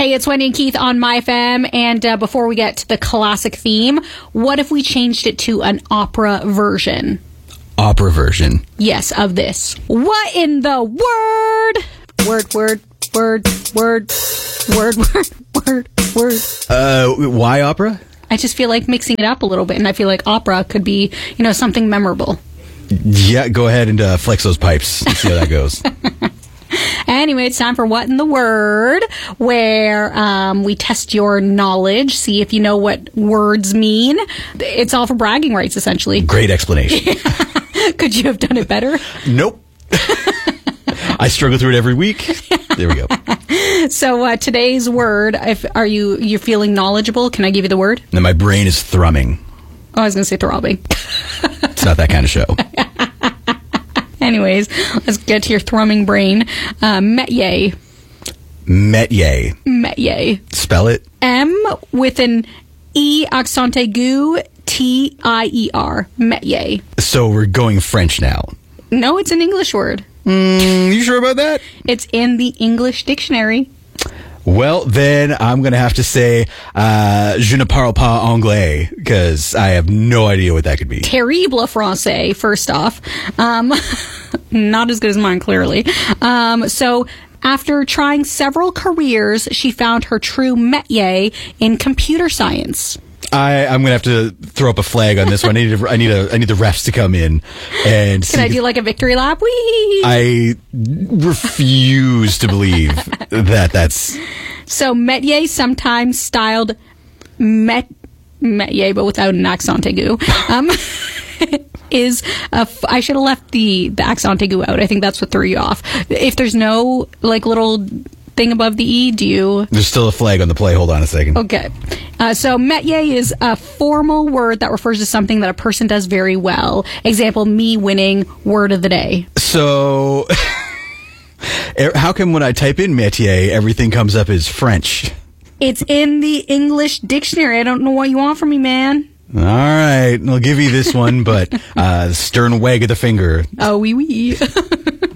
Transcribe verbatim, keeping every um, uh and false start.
Hey, it's Wendy and Keith on My F M, and uh, before we get to the classic theme, what if we changed it to an opera version? Opera version? Yes, of this. What in the word? Word, word, word, word, word, word, word, word. Uh, why opera? I just feel like mixing it up a little bit, and I feel like opera could be, you know, something memorable. Yeah, go ahead and uh, flex those pipes and see how that goes. Anyway, it's time for What in the Word, where um, we test your knowledge, see if you know what words mean. It's all for bragging rights, essentially. Great explanation. Could you have done it better? Nope. I struggle through it every week. There we go. So uh, today's word, if, are you you're feeling knowledgeable? Can I give you the word? Now my brain is thrumming. Oh, I was going to say throbbing. It's not that kind of show. Anyways, let's get to your thrumming brain. Uh, métier. Métier. Métier. Spell it. M with an E accent aigu, T I E R. Métier. So we're going French now. No, it's an English word. Mm, you sure about that? It's in the English dictionary. Well, then I'm going to have to say uh, je ne parle pas anglais, because I have no idea what that could be. Terrible français, first off. Um, not as good as mine, clearly. Um, so after trying several careers, she found her true métier in computer science. I, I'm going to have to throw up a flag on this one. I need, a, I need a, I need the refs to come in and. Can I do like a victory lap? Whee! I refuse to believe that that's. So métier, sometimes styled met métier, but without an accent aigu, um, is a f- I should have left the the accent aigu out. I think that's what threw you off. If there's no like little thing above the E, do you? There's still a flag on the play. Hold on a second. Okay. Uh, so métier is a formal word that refers to something that a person does very well. Example, me winning word of the day. So, how come when I type in métier, everything comes up as French? It's in the English dictionary. I don't know what you want from me, man. All right. I'll give you this one, but uh, stern wag of the finger. Oh, wee wee.